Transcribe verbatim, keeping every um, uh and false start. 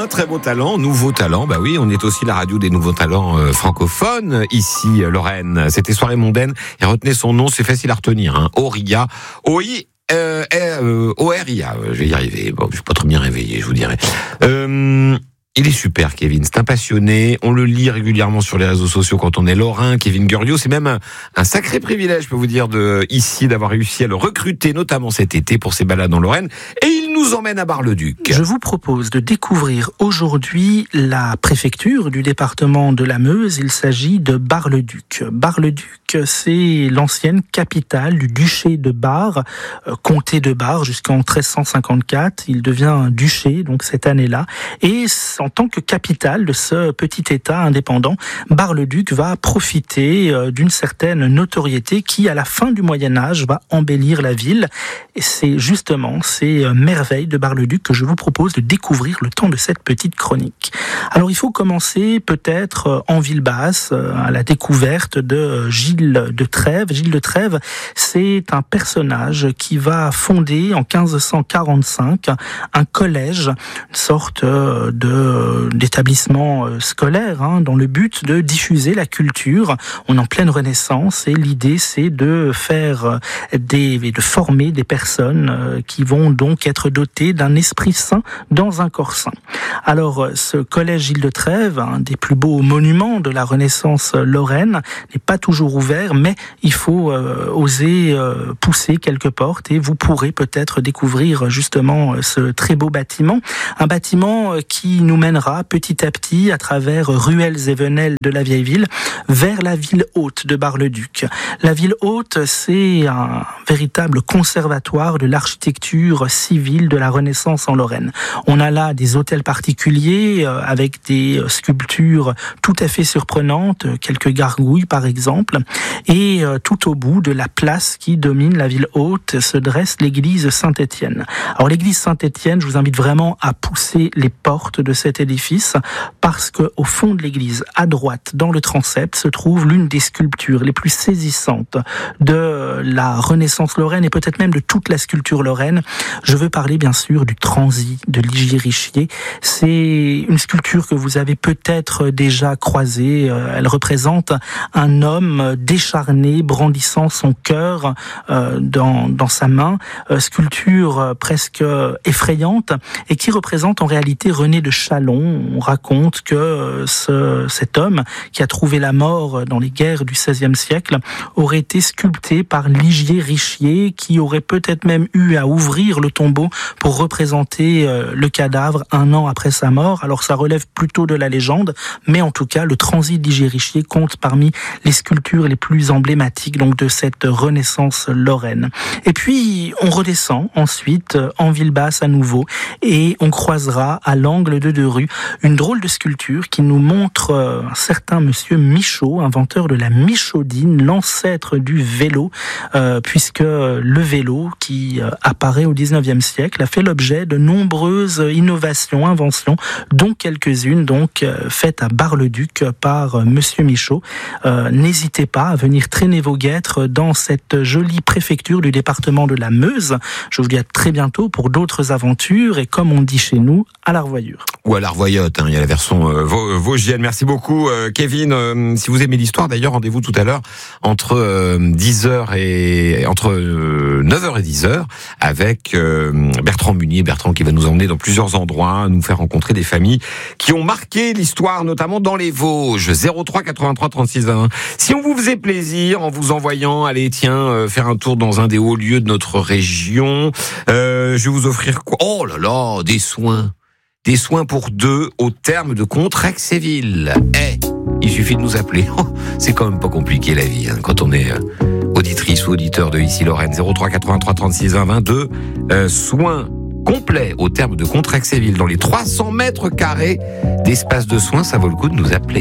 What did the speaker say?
très beau talent, nouveau talent. Bah oui, on est aussi la radio des nouveaux talents euh, francophones. Ici, euh, Lorraine. C'était Soirée mondaine. Et retenez son nom, c'est facile à retenir. Hein. Auria. O I Euh, euh, O R I A, je vais y arriver. Bon, je suis pas trop bien réveillé, je vous dirais. Euh, il est super, Kevin. C'est un passionné. On le lit régulièrement sur les réseaux sociaux quand on est lorrain. Kevin Guriot, c'est même un, un sacré privilège, je peux vous dire, de ici d'avoir réussi à le recruter, notamment cet été pour ses balades en Lorraine. Et il nous emmène à Bar-le-Duc. Je vous propose de découvrir aujourd'hui la préfecture du département de la Meuse. Il s'agit de Bar-le-Duc. Bar-le-Duc, c'est l'ancienne capitale du duché de Bar, euh, comté de Bar jusqu'en treize cent cinquante-quatre. Il devient un duché donc cette année-là. Et en tant que capitale de ce petit État indépendant, Bar-le-Duc va profiter euh, d'une certaine notoriété qui, à la fin du Moyen-Âge, va embellir la ville. Et c'est justement ces euh, merveilles de Bar-le-Duc que je vous propose de découvrir le temps de cette petite chronique. Alors il faut commencer peut-être en ville basse, à la découverte de Gilles de Trèves. Gilles de Trèves, c'est un personnage qui va fonder en quinze cent quarante-cinq un collège, une sorte de, d'établissement scolaire, hein, dans le but de diffuser la culture. On est en pleine Renaissance et l'idée c'est de faire des, de former des personnes qui vont donc être dotées d'un esprit saint dans un corps saint. Alors, ce collège Gilles de Trèves, un des plus beaux monuments de la Renaissance lorraine, n'est pas toujours ouvert, mais il faut euh, oser euh, pousser quelques portes et vous pourrez peut-être découvrir justement ce très beau bâtiment. Un bâtiment qui nous mènera petit à petit à travers ruelles et venelles de la vieille ville vers la ville haute de Bar-le-Duc. La ville haute, c'est un véritable conservatoire de l'architecture civile de la Renaissance en Lorraine. On a là des hôtels particuliers euh, avec des sculptures tout à fait surprenantes, quelques gargouilles par exemple, et euh, tout au bout de la place qui domine la ville haute se dresse l'église Saint-Étienne. Alors l'église Saint-Étienne, je vous invite vraiment à pousser les portes de cet édifice parce que au fond de l'église, à droite, dans le transept, se trouve l'une des sculptures les plus saisissantes de la Renaissance lorraine et peut-être même de toute la sculpture lorraine. Je veux parler bien sûr du Transi de Ligier Richier. C'est une sculpture que vous avez peut-être déjà croisée. Elle représente un homme décharné, brandissant son cœur euh, dans, dans sa main. Euh, sculpture presque effrayante et qui représente en réalité René de Châlons. On raconte que ce, cet homme qui a trouvé la mort dans les guerres du seizième siècle aurait été sculpté par Ligier Richier qui aurait peut-être même eu à ouvrir le tombeau pour représenter euh, le cadavre un an après sa mort. Alors ça relève plutôt de la légende, mais en tout cas le Transi de Ligier Richier compte parmi les sculptures les plus emblématiques donc de cette Renaissance lorraine. Et puis on redescend ensuite en ville basse à nouveau et on croisera à l'angle de deux rues une drôle de sculpture qui nous montre euh, un certain monsieur Michaud, inventeur de la michaudine, l'ancêtre du vélo, euh, puisque le vélo qui euh, apparaît au dix-neuvième siècle a fait l'objet de nombreuses innovations, inventions, dont quelques-unes donc euh, faites à Bar-le-Duc par euh, monsieur Michaud. Euh, n'hésitez pas à venir traîner vos guêtres dans cette jolie préfecture du département de la Meuse. Je vous dis à très bientôt pour d'autres aventures et comme on dit chez nous, à la revoyure. Ou à la revoyote, hein, il y a la version euh, vosgienne. Merci beaucoup euh, Kevin. Euh, si vous aimez l'histoire, d'ailleurs, rendez-vous tout à l'heure entre euh, dix heures et entre euh, neuf heures et dix heures avec euh, Bertrand Munier, Bertrand qui va nous emmener dans plusieurs endroits, nous faire rencontrer des familles qui ont marqué l'histoire, notamment dans les Vosges. zéro trois quatre-vingt-trois trente-six vingt. Si on vous faisait plaisir en vous envoyant, allez tiens, euh, faire un tour dans un des hauts lieux de notre région, euh, je vais vous offrir quoi? Oh là là, des soins. Des soins pour deux au terme de Contrexéville. Eh, il suffit de nous appeler. Oh, c'est quand même pas compliqué la vie hein, quand on est euh, auditrice ou auditeur de ici Lorraine. zéro trois quatre-vingt-trois trente-six vingt vingt-deux. Euh, soins complets au terme de Contrexéville dans les trois cents mètres carrés d'espace de soins. Ça vaut le coup de nous appeler.